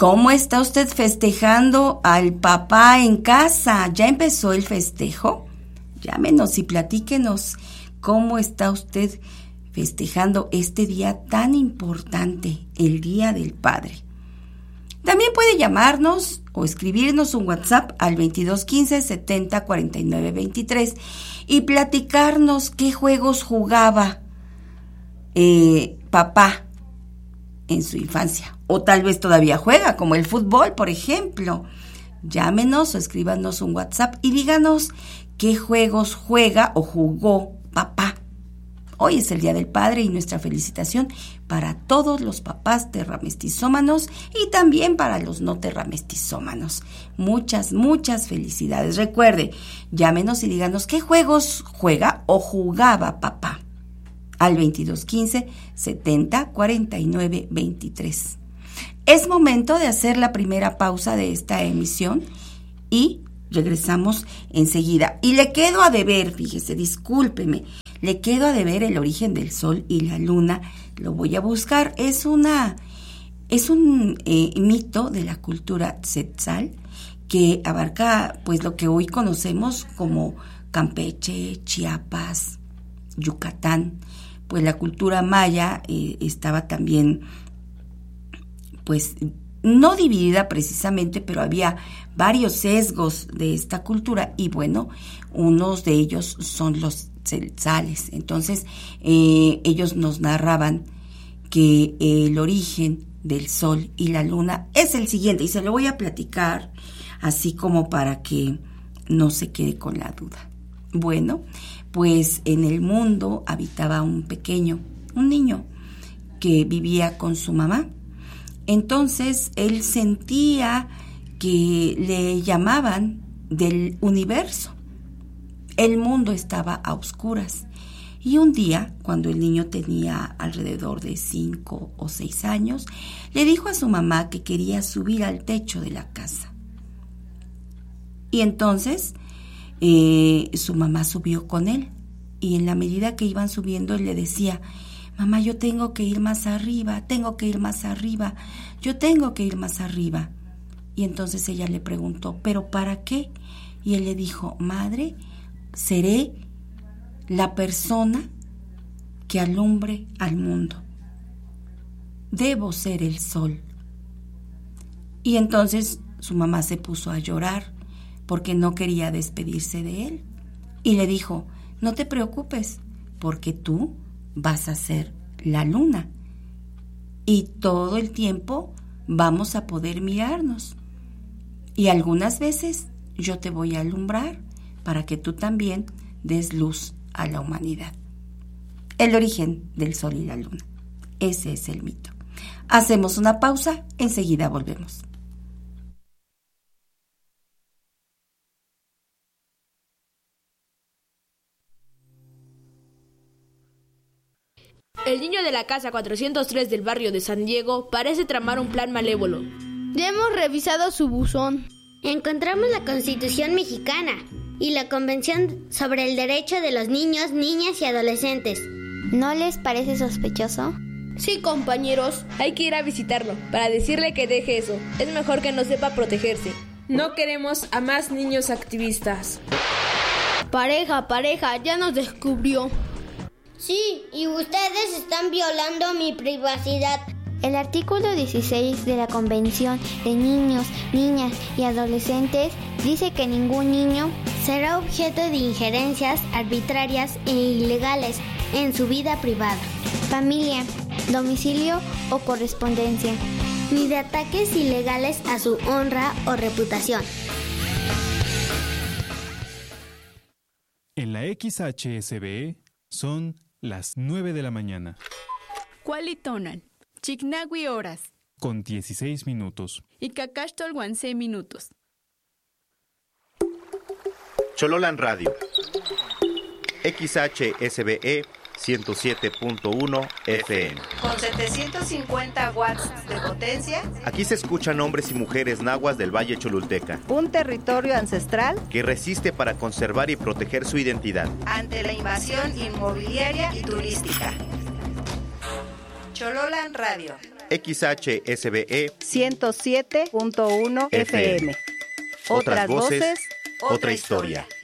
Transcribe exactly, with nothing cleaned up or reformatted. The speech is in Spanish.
¿Cómo está usted festejando al papá en casa? ¿Ya empezó el festejo? Llámenos y platíquenos cómo está usted festejando este día tan importante, el Día del Padre. También puede llamarnos o escribirnos un WhatsApp al veintidós quince setenta cuarenta y nueve veintitrés y platicarnos qué juegos jugaba eh, papá en su infancia. O tal vez todavía juega, como el fútbol, por ejemplo. Llámenos o escríbanos un WhatsApp y díganos qué juegos juega o jugó papá. Hoy es el Día del Padre y nuestra felicitación para todos los papás terramestizómanos y también para los no terramestizómanos. Muchas, muchas felicidades. Recuerde, llámenos y díganos qué juegos juega o jugaba papá al veintidós quince setenta cuarenta y nueve veintitrés. Es momento de hacer la primera pausa de esta emisión y regresamos enseguida. Y le quedo a deber, fíjese, discúlpeme, le quedo a deber el origen del sol y la luna. Lo voy a buscar. Es una, es un eh, mito de la cultura tzetzal que abarca pues lo que hoy conocemos como Campeche, Chiapas, Yucatán. Pues la cultura maya eh, estaba también pues no dividida precisamente, pero había varios sesgos de esta cultura y bueno, unos de ellos son los tzetzales. Entonces, eh, ellos nos narraban que el origen del sol y la luna es el siguiente y se lo voy a platicar así como para que no se quede con la duda. Bueno, pues en el mundo habitaba un pequeño, un niño que vivía con su mamá. Entonces él sentía que le llamaban del universo. El mundo estaba a oscuras. Y un día, cuando el niño tenía alrededor de cinco o seis años, le dijo a su mamá que quería subir al techo de la casa. Y entonces eh, su mamá subió con él. Y en la medida que iban subiendo, él le decía: mamá, yo tengo que ir más arriba, tengo que ir más arriba, yo tengo que ir más arriba. Y entonces ella le preguntó: ¿pero para qué? Y él le dijo: madre, seré la persona que alumbre al mundo. Debo ser el sol. Y entonces su mamá se puso a llorar porque no quería despedirse de él. Y le dijo: no te preocupes, porque tú vas a ser la luna y todo el tiempo vamos a poder mirarnos. Y algunas veces yo te voy a alumbrar para que tú también des luz a la humanidad. El origen del sol y la luna. Ese es el mito. Hacemos una pausa, enseguida volvemos. El niño de la casa cuatrocientos tres del barrio de San Diego parece tramar un plan malévolo. Ya hemos revisado su buzón. Encontramos la Constitución mexicana y la Convención sobre el Derecho de los Niños, Niñas y Adolescentes. ¿No les parece sospechoso? Sí, compañeros, hay que ir a visitarlo para decirle que deje eso. Es mejor que no sepa protegerse. No queremos a más niños activistas. Pareja, pareja, ya nos descubrió. Sí, y ustedes están violando mi privacidad. El artículo dieciséis de la Convención de Niños, Niñas y Adolescentes dice que ningún niño será objeto de injerencias arbitrarias e ilegales en su vida privada, familia, domicilio o correspondencia, ni de ataques ilegales a su honra o reputación. En la X H S B E son las nueve de la mañana. Cualitonan, Chicnagui horas. Con dieciséis minutos. Y Cacachtol Guancé minutos. Chololan Radio. X H S B E ciento siete punto uno F M. Con setecientos cincuenta watts de potencia. Aquí se escuchan hombres y mujeres nahuas del Valle Cholulteca. Un territorio ancestral que resiste para conservar y proteger su identidad ante la invasión inmobiliaria y turística. Chololan Radio. X H S B E ciento siete punto uno F M. Otras voces, otra historia.